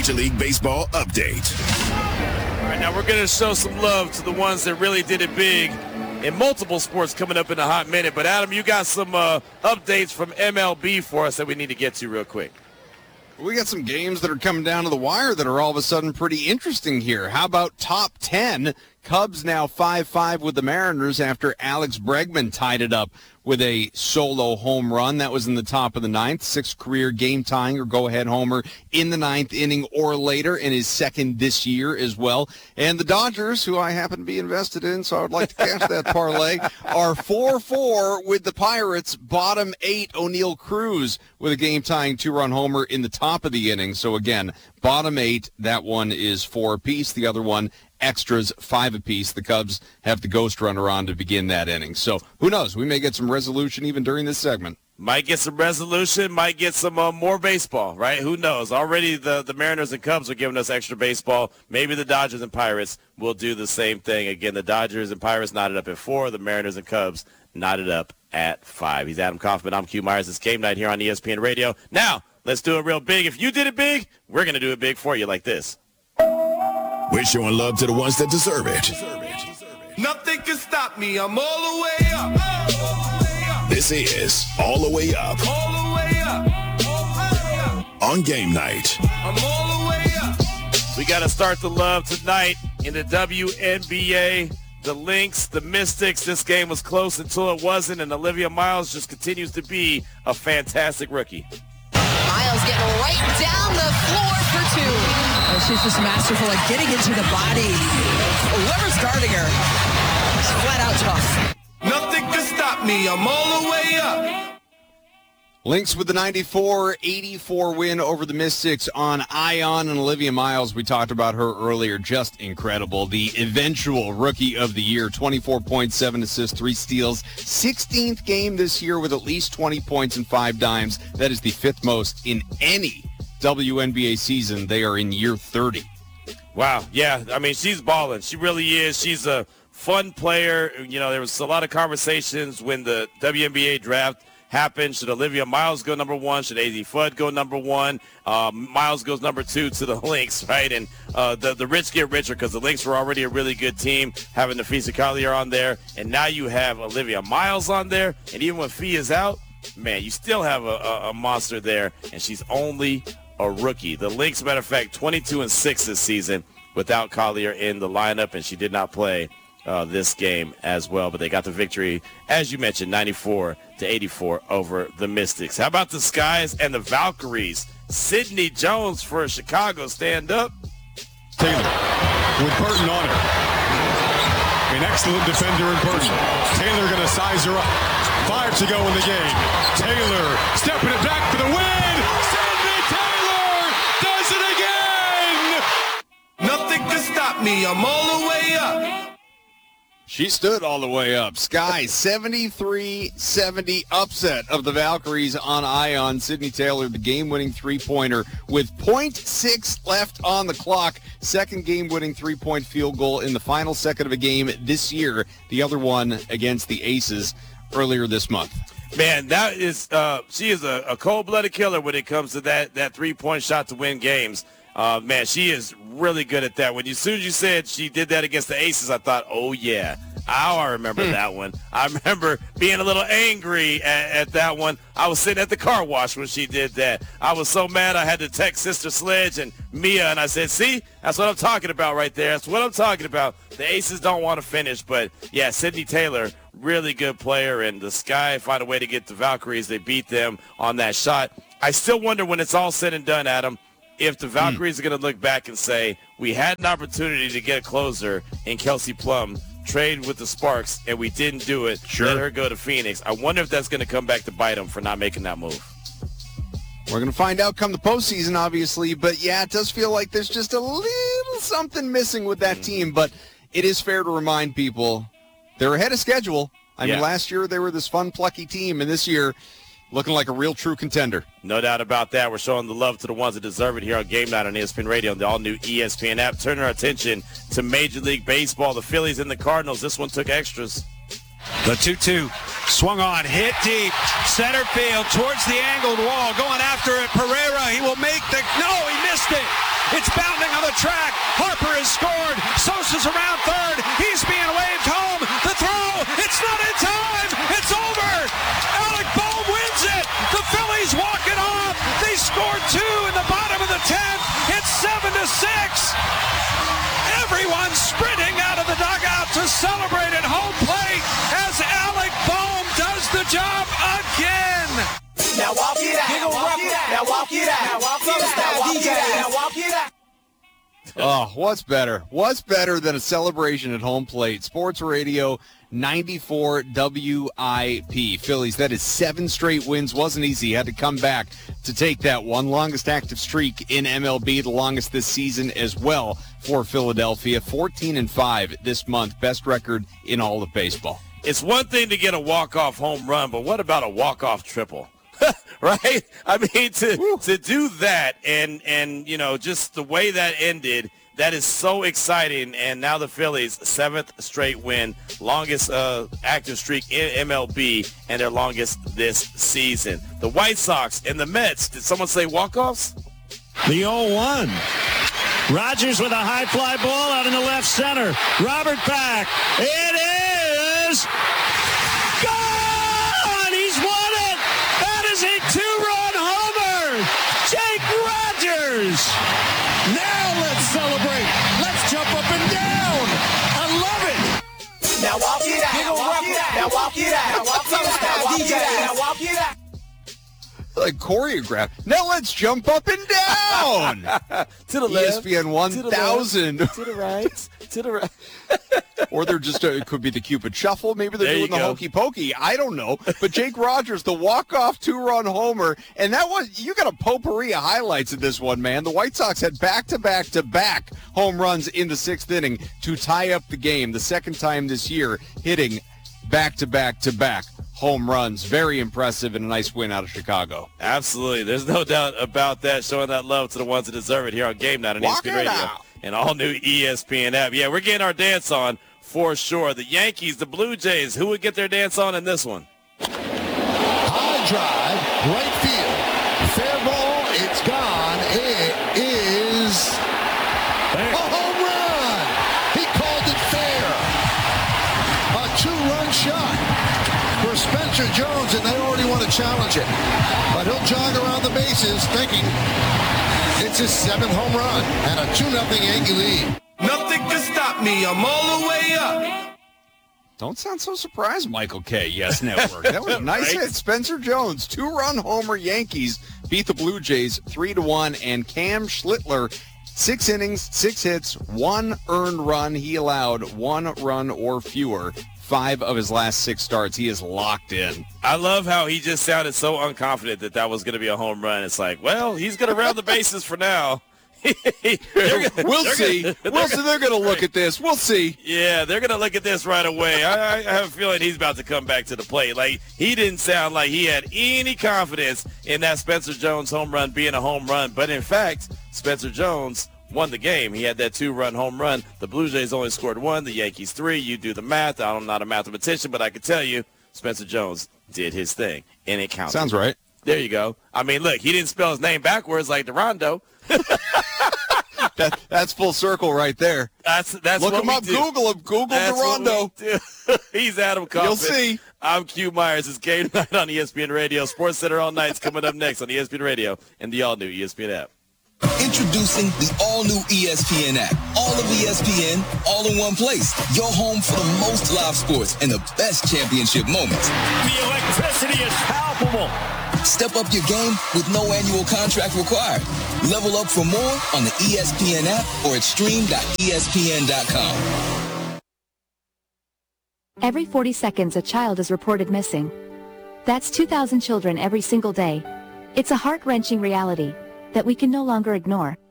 Major League Baseball update. All right, now we're going to show some love to the ones that really did it big in multiple sports coming up in a hot minute. But, Adam, you got some updates from MLB for us that we need to get to real quick. We got some games that are coming down to the wire that are all of a sudden pretty interesting here. How about top 10? Cubs now 5-5 with the Mariners after Alex Bregman tied it up with a solo home run. That was in the top of the ninth. 6th career game-tying or go-ahead homer in the ninth inning or later, in his second this year as well. And the Dodgers, who I happen to be invested in, so I would like to cash that parlay, are 4-4 with the Pirates. Bottom 8, O'Neal Cruz with a game-tying 2-run homer in the top of the inning. So again, bottom 8, that one is 4 apiece. The other one, extras, 5 apiece. The Cubs have the ghost runner on to begin that inning. So who knows? We may get some resolution even during this segment. Might get some resolution, might get some more baseball, right? Who knows? Already the Mariners and Cubs are giving us extra baseball. Maybe the Dodgers and Pirates will do the same thing. Again, the Dodgers and Pirates knotted up at 4. The Mariners and Cubs knotted up at 5. He's Adam Kaufman. I'm Q Myers. It's Game Night here on ESPN Radio. Now, let's do it real big. If you did it big, we're going to do it big for you like this. We're showing love to the ones that deserve it. Nothing can stop me. I'm all the way up. This is All the Way Up All the way up. on Game Night. I'm all the way up. We got to start the love tonight in the WNBA. The Lynx, the Mystics, this game was close until it wasn't, and Olivia Miles just continues to be a fantastic rookie. Miles getting right down the floor for 2. She's just masterful at getting into the body. Whoever's guarding her is flat out tough. Nothing can stop me. I'm all the way up. Lynx with the 94-84 win over the Mystics on Ion, and Olivia Miles, we talked about her earlier, just incredible. The eventual Rookie of the Year, 24 points, 7 assists, 3 steals. 16th game this year with at least 20 points and 5 dimes. That is the 5th most in any WNBA season. They are in year 30. Wow, yeah, I mean, she's balling. She really is. She's a fun player. You know, there was a lot of conversations when the WNBA draft happened. Should Olivia Miles go number 1? Should A.Z. Fudd go number 1? Miles goes number 2 to the Lynx, right? And the rich get richer because the Lynx were already a really good team, having Nafisa Collier on there. And now you have Olivia Miles on there. And even when Fee is out, man, you still have a monster there. And she's only a rookie. The Lynx, matter of fact, 22-6 this season without Collier in the lineup, and she did not play this game as well. But they got the victory, as you mentioned, 94-84 over the Mystics. How about the Skies and the Valkyries? Sydney Jones for Chicago, stand up. Taylor with Burton on her. An excellent defender in Burton. Taylor going to size her up. 5 to go in the game. Taylor stepping it back for the win. Sydney Taylor does it again. Nothing can stop me. I'm all the way up. She stood all the way up. Sky 73-70 upset of the Valkyries on Ion. Sydney Taylor, the game-winning three-pointer with .6 left on the clock. Second game-winning three-point field goal in the final second of a game this year. The other one against the Aces earlier this month. Man, that is she is a cold-blooded killer when it comes to that three-point shot to win games. Man, she is really good at that. As soon as you said she did that against the Aces, I thought, oh, yeah. I remember that one. I remember being a little angry at that one. I was sitting at the car wash when she did that. I was so mad I had to text Sister Sledge and Mia, and I said, see, that's what I'm talking about right there. That's what I'm talking about. The Aces don't want to finish, but, yeah, Sydney Taylor, really good player, and the Sky find a way to get the Valkyries. They beat them on that shot. I still wonder when it's all said and done, Adam, if the Valkyries are going to look back and say, we had an opportunity to get a closer in Kelsey Plum, trade with the Sparks, and we didn't do it. Sure. Let her go to Phoenix. I wonder if that's going to come back to bite them for not making that move. We're going to find out come the postseason, obviously. But, yeah, it does feel like there's just a little something missing with that team. But it is fair to remind people they're ahead of schedule. I mean, last year they were this fun, plucky team, and this year looking like a real true contender. No doubt about that. We're showing the love to the ones that deserve it here on Game Night on ESPN Radio and the all-new ESPN app. Turning our attention to Major League Baseball, the Phillies and the Cardinals. This one took extras. The 2-2 swung on, hit deep, center field towards the angled wall, going after it. Pereira, he will make the, no, he missed it. It's bounding on the track. Harper has scored. Sosa's around third. He's being waved home. The throw. It's not in time. It's over. Alec Bohm wins it. The Phillies walk it off. They scored 2 in the bottom of the 10th. It's 7-6. Everyone sprinting out of the dugout to celebrate at home plate as Alec Bohm does the job again. Now walk it out. Now walk it out. Now walk it out. Now walk it out. Now walk it out. Oh, what's better? What's better than a celebration at home plate? Sports Radio 94 WIP. Phillies, that is 7 straight wins. Wasn't easy. Had to come back to take that one. Longest active streak in MLB, the longest this season as well for Philadelphia. 14-5 this month. Best record in all of baseball. It's one thing to get a walk-off home run, but what about a walk-off triple? Right? I mean, to do that and you know, just the way that ended, that is so exciting. And now the Phillies, 7th straight win, longest active streak in MLB, and their longest this season. The White Sox and the Mets, did someone say walk-offs? The 0-1. Rogers with a high fly ball out in the left center. Robert back. It is gone! He's won it! That is a 2-run homer! Jake Rogers! Now let's celebrate! Let's jump up and down! I love it! Now walk it out. Now walk it out. Now walk it out. Now walk it out. Now walk it out. Like choreographed. Now let's jump up and down. To the left. ESPN 1000. To the right. To the right. Or they're just, it could be the Cupid Shuffle. Maybe they're There doing you the go. Hokey Pokey. I don't know. But Jake Rogers, the walk-off 2-run homer. And that was, you got a potpourri of highlights in this one, man. The White Sox had back-to-back-to-back home runs in the 6th inning to tie up the game. The second time this year hitting back-to-back-to-back home runs. Very impressive and a nice win out of Chicago. Absolutely. There's no doubt about that. Showing that love to the ones that deserve it here on Game Night on Walk ESPN it Radio out. and all new ESPN app. Yeah, we're getting our dance on for sure. The Yankees, the Blue Jays, who would get their dance on in this one? High drive, right field. Fair ball, it's gone. It is a home run. He called it fair. A 2-run shot for Spencer Jones, and they already want to challenge it. But he'll jog around the bases thinking it's his 7th home run and a 2-0 Yankee lead. Nothing can stop me. I'm all the way up. Don't sound so surprised, Michael K. Yes Network. That was a nice Right? hit. Spencer Jones, 2-run homer. Yankees beat the Blue Jays 3-1. And Cam Schlittler, 6 innings, 6 hits, 1 earned run. He allowed 1 run or fewer 5 of his last 6 starts. He is locked in. I love how he just sounded so unconfident that was going to be a home run. It's like, well, he's going to round the bases for now. We'll see. They're going to look at this. We'll see. Yeah, they're going to look at this right away. I have a feeling he's about to come back to the plate. Like, he didn't sound like he had any confidence in that Spencer Jones home run being a home run. But, in fact, Spencer Jones won the game. He had that 2-run home run. The Blue Jays only scored 1, the Yankees 3. You do the math. I'm not a mathematician, but I can tell you Spencer Jones did his thing, and it counted. Sounds right. There you go. I mean, look, he didn't spell his name backwards like Durando. That's full circle right there. That's Look what him we up. do. Google him. Google That's what Durando. we do. He's Adam Kaufman. You'll see. I'm Q Myers. It's Game Night on ESPN Radio. Sports Center all night's coming up next on ESPN Radio and the all-new ESPN app. Introducing the all-new ESPN app. All of ESPN, all in one place. Your home for the most live sports and the best championship moments. The electricity is palpable. Step up your game with no annual contract required. Level up for more on the ESPN app or at stream.espn.com. Every 40 seconds, a child is reported missing. That's 2,000 children every single day. It's a heart-wrenching reality that we can no longer ignore.